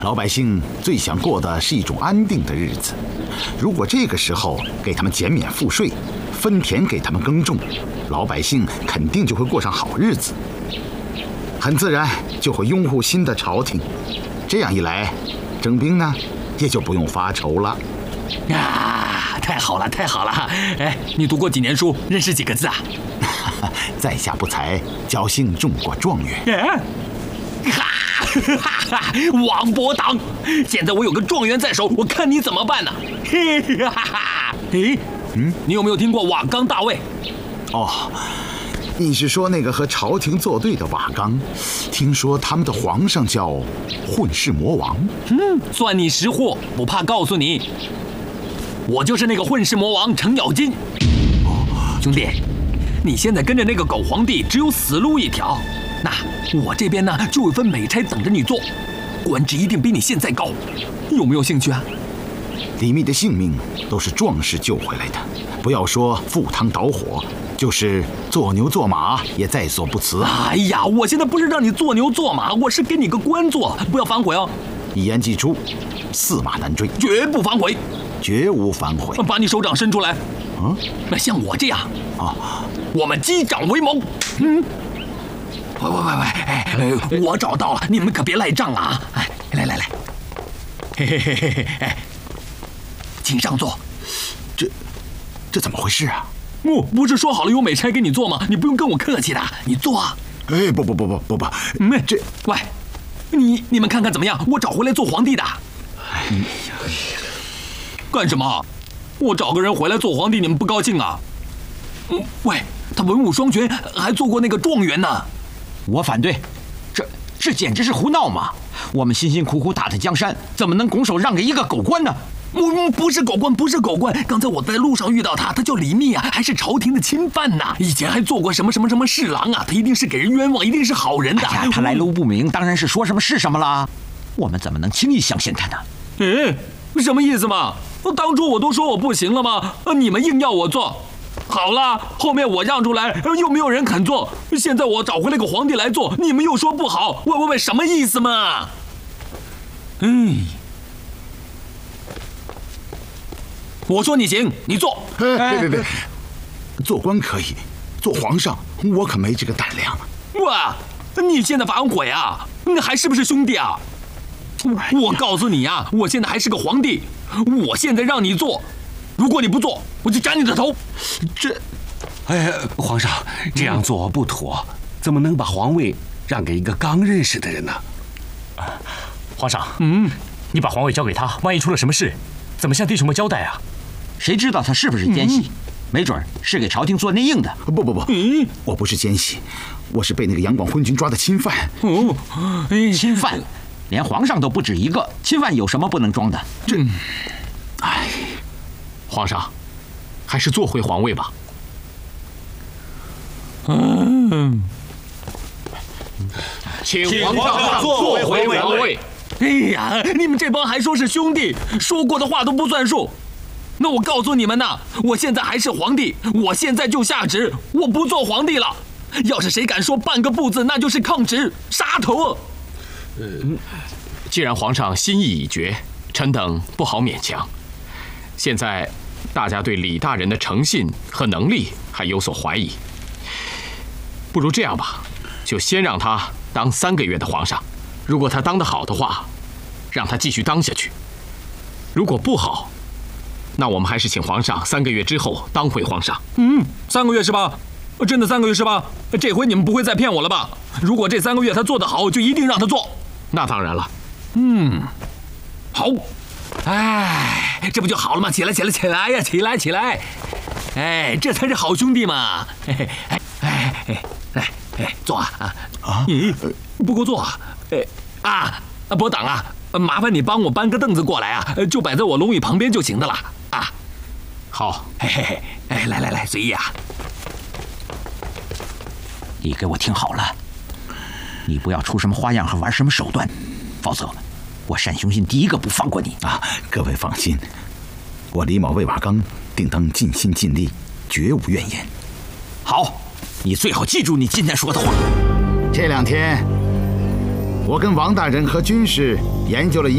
老百姓最想过的是一种安定的日子。如果这个时候给他们减免赋税，分田给他们耕种，老百姓肯定就会过上好日子，很自然就会拥护新的朝廷。这样一来，征兵呢也就不用发愁了。 啊，太好了，太好了！哎，你读过几年书，认识几个字啊？ 在下不才，侥幸中过状元。 王伯党，现在我有个状元在手，我看你怎么办呢？你有没有听过瓦岗大尉？ 哦，你是说那个和朝廷作对的瓦岗？听说他们的皇上叫混世魔王。 算你识货，不怕告诉你，我就是那个混世魔王程咬金。兄弟，你现在跟着那个狗皇帝，只有死路一条。那我这边呢，就有份美差等着你做，官职一定比你现在高，有没有兴趣啊？ 李密的性命都是壮士救回来的，不要说赴汤蹈火，就是做牛做马也在所不辞。 哎呀，我现在不是让你做牛做马，我是给你个官做，不要反悔哦。 一言既出，驷马难追， 绝不反悔， 绝无反悔。 把你手掌伸出来。那像我这样我们击掌为盟。喂，我找到了，你们可别赖账啊！来，请上座。 这怎么回事啊？ 不是说好了有美差给你做吗？你不用跟我客气的，你坐啊。 不， 喂，你们看看怎么样？我找回来做皇帝的。干什么？我找个人回来做皇帝，你们不高兴啊？喂，他文武双全，还做过那个状元呢。 我反对，这简直是胡闹嘛！我们辛辛苦苦打的江山，怎么能拱手让给一个狗官呢？ 不是狗官，不是狗官。刚才我在路上遇到他，他叫李密啊，还是朝廷的钦犯呐。以前还做过什么侍郎啊，他一定是给人冤枉，一定是好人的。 他来路不明，当然是说什么是什么啦。我们怎么能轻易相信他呢？ 什么意思嘛？当初我都说我不行了吗？你们硬要我做。好了，后面我让出来，又没有人肯做。现在我找回来个皇帝来做，你们又说不好。喂，什么意思嘛？我说你行，你做。 别，做官可以，做皇上我可没这个胆量。 哇，你现在反悔啊？你还是不是兄弟啊？我告诉你啊，我现在还是个皇帝，我现在让你做。如果你不做，我就斩你的头。 皇上这样做不妥，怎么能把皇位让给一个刚认识的人呢？ 皇上，你把皇位交给他，万一出了什么事，怎么向弟兄们交代啊？ 谁知道他是不是奸细？没准是给朝廷做内应的。 不，我不是奸细，我是被那个杨广昏君抓的钦犯。 钦犯，连皇上都不止一个，钦犯有什么不能装的？ 皇上，还是坐回皇位吧。请皇上坐回皇位。 哎呀，你们这帮还说是兄弟，说过的话都不算数。那我告诉你们呐，我现在还是皇帝，我现在就下旨，我不做皇帝了。要是谁敢说半个不字，那就是抗旨，杀头。 既然皇上心意已决，臣等不好勉强。现在大家对李大人的诚信和能力还有所怀疑，不如这样吧，就先让他当3个月的皇上。如果他当得好的话，让他继续当下去；如果不好，那我们还是请皇上3个月之后当回皇上。 3个月是吧？真的3个月是吧？这回你们不会再骗我了吧？如果这3个月他做得好，就一定让他做。 那当然了。 好。这不就好了吗？起来呀，起来！这才是好兄弟嘛！来，坐啊！不够坐啊！伯党啊，麻烦你帮我搬个凳子过来啊，就摆在我龙椅旁边就行的了啊。 好， 来，随意啊！ 你给我听好了，你不要出什么花样和玩什么手段，否则我单雄信第一个不放过你啊！ 各位放心，我李某魏瓦岗定当尽心尽力，绝无怨言。 好，你最好记住你今天说的话。 这2天，我跟王大人和军师研究了